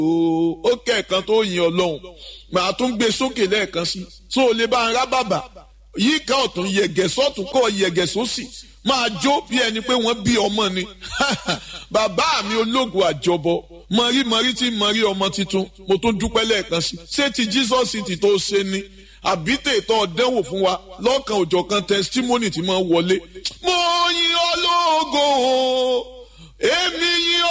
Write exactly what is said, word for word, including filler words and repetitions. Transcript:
ó kẹ̀kan tó yin ọlọ́run màá tún gbé sókè lẹ́ẹ̀kan sí tó o lè bá ń rá bàbà yìí ká ọ̀tún yẹ̀gẹ̀ sọ́tún kọ́ yẹ̀gẹ̀ sósì máa jó bí ẹni pé wọ́n bí ọmọ ni bàbá mi ológun àjọbọ mọ̀rí mọ̀rí tí mọ̀rí ọmọ tuntun mo tún dúpẹ́ lẹ́ẹ̀kan sí ṣé ti Jesus ti tó ṣe ni àbí tètò ọ̀dẹ́wò fún wa lọ́kàn òjọ̀kan testimony tí máa wọlé mo yin ológo